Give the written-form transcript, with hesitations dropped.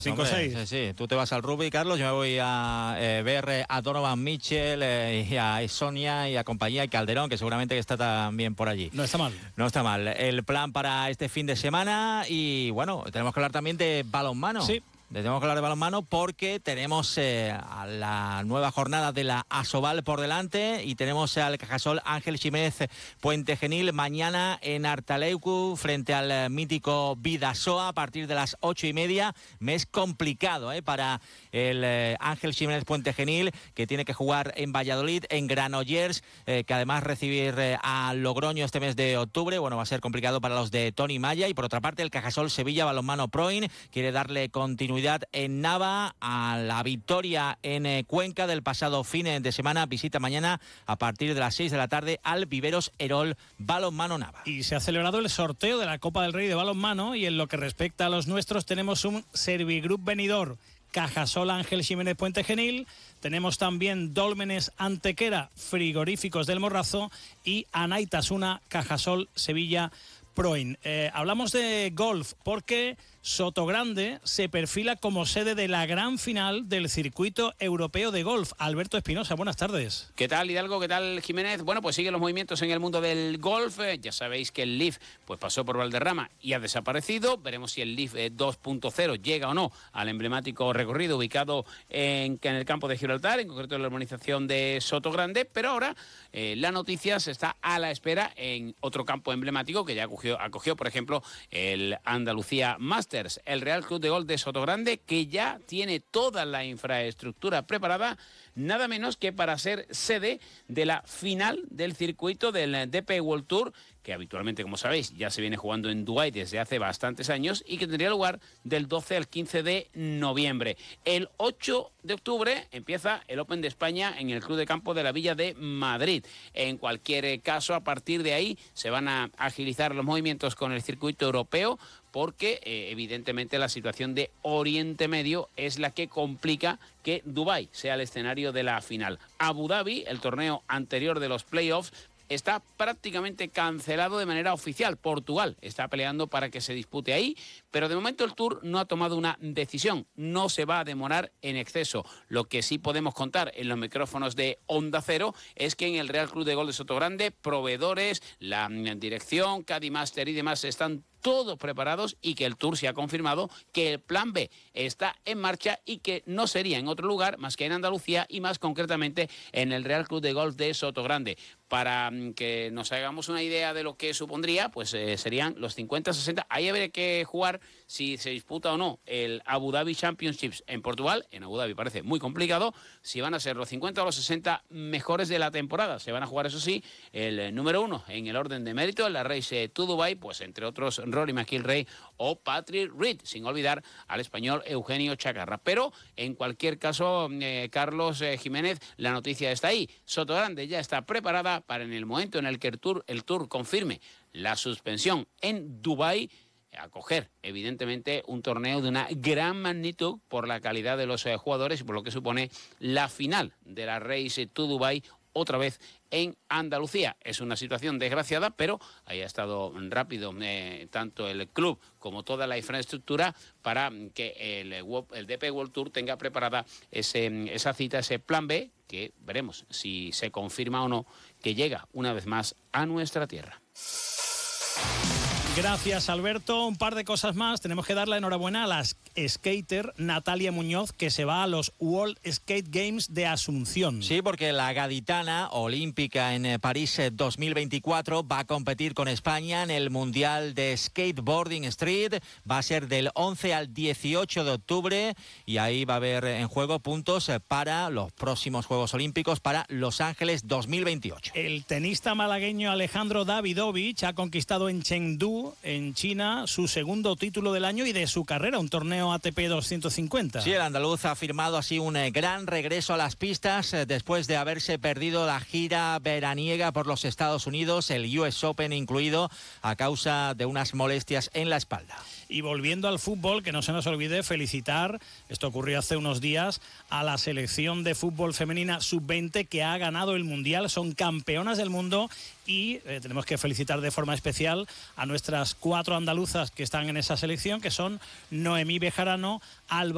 5-6. Sí, sí. Tú te vas al rugby, Carlos. Yo me voy a ver a Donovan Mitchell y a Sonia y a compañía y Calderón, que seguramente está también por allí. No está mal. No está mal. El plan para este fin de semana y, bueno, tenemos que hablar también de balonmano. Sí. Tenemos que hablar de balonmano porque tenemos a la nueva jornada de la Asobal por delante y tenemos al Cajasol Ángel Jiménez Puente Genil mañana en Artaleucu frente al mítico Bidasoa a partir de las 8:30. Mes complicado para el Ángel Jiménez Puente Genil, que tiene que jugar en Valladolid, en Granollers, que además recibir a Logroño este mes de octubre. Bueno, va a ser complicado para los de Tony Maya. Y por otra parte, el Cajasol Sevilla Balonmano Proin quiere darle continuidad en Nava a la victoria en Cuenca del pasado fin de semana. Visita mañana a partir de las 6 de la tarde al Viveros Erol Balonmano Nava. Y se ha celebrado el sorteo de la Copa del Rey de balonmano y en lo que respecta a los nuestros tenemos un Servigroup Benidorm Cajasol Ángel Jiménez Puente Genil. Tenemos también Dólmenes Antequera Frigoríficos del Morrazo y Anaitasuna Cajasol Sevilla Proin. Hablamos de golf porque Sotogrande se perfila como sede de la gran final del circuito europeo de golf. Alberto Espinosa, buenas tardes. ¿Qué tal, Hidalgo? ¿Qué tal, Jiménez? Bueno, pues siguen los movimientos en el mundo del golf. Ya sabéis que el Leaf pues pasó por Valderrama y ha desaparecido. Veremos si el Leaf 2.0 llega o no al emblemático recorrido ubicado en el campo de Gibraltar, en concreto en la urbanización de Sotogrande. Pero ahora la noticia se está a la espera en otro campo emblemático que ya acogió, por ejemplo, el Andalucía Masters, el Real Club de Golf de Sotogrande, que ya tiene toda la infraestructura preparada, nada menos que para ser sede de la final del circuito del DP World Tour, que habitualmente, como sabéis, ya se viene jugando en Dubái desde hace bastantes años y que tendría lugar del 12 al 15 de noviembre. El 8 de octubre empieza el Open de España en el Club de Campo de la Villa de Madrid. En cualquier caso, a partir de ahí se van a agilizar los movimientos con el circuito europeo, porque evidentemente la situación de Oriente Medio es la que complica que Dubái sea el escenario de la final. Abu Dhabi, el torneo anterior de los playoffs, está prácticamente cancelado de manera oficial. Portugal está peleando para que se dispute ahí, pero de momento el Tour no ha tomado una decisión. No se va a demorar en exceso. Lo que sí podemos contar en los micrófonos de Onda Cero es que en el Real Club de Golf de Sotogrande, proveedores, la dirección, Caddy Master y demás están todos preparados y que el Tour se ha confirmado que el plan B está en marcha y que no sería en otro lugar más que en Andalucía y más concretamente en el Real Club de Golf de Sotogrande. Para que nos hagamos una idea de lo que supondría, pues serían los 50-60. Ahí habría que jugar si se disputa o no el Abu Dhabi Championships en Portugal. En Abu Dhabi parece muy complicado. Si van a ser los 50 o los 60 mejores de la temporada. Se van a jugar, eso sí, el número 1 en el orden de mérito, en la Race to Dubai, pues entre otros Rory McIlroy o Patrick Reed, sin olvidar al español Eugenio Chacarra. Pero en cualquier caso, Carlos Jiménez, la noticia está ahí. Sotogrande ya está preparada para en el momento en el que el Tour confirme la suspensión en Dubái, acoger evidentemente un torneo de una gran magnitud por la calidad de los jugadores y por lo que supone la final de la Race to Dubai otra vez en Andalucía. Es una situación desgraciada, pero ahí ha estado rápido tanto el club como toda la infraestructura para que el DP World Tour tenga preparada esa cita, ese plan B, que veremos si se confirma o no, que llega una vez más a nuestra tierra. Gracias, Alberto. Un par de cosas más. Tenemos que dar la enhorabuena a la skater Natalia Muñoz, que se va a los World Skate Games de Asunción. Sí, porque la gaditana olímpica en París 2024 va a competir con España en el Mundial de Skateboarding Street. Va a ser del 11 al 18 de octubre y ahí va a haber en juego puntos para los próximos Juegos Olímpicos para Los Ángeles 2028. El tenista malagueño Alejandro Davidovich ha conquistado en Chengdu, en China, su segundo título del año y de su carrera, un torneo ATP 250. Sí, el andaluz ha firmado así un gran regreso a las pistas después de haberse perdido la gira veraniega por los Estados Unidos, el US Open incluido, a causa de unas molestias en la espalda. Y volviendo al fútbol, que no se nos olvide felicitar, esto ocurrió hace unos días, a la selección de fútbol femenina sub-20 que ha ganado el Mundial, son campeonas del mundo y tenemos que felicitar de forma especial a nuestras 4 andaluzas que están en esa selección, que son Noemí Bejarano, Alba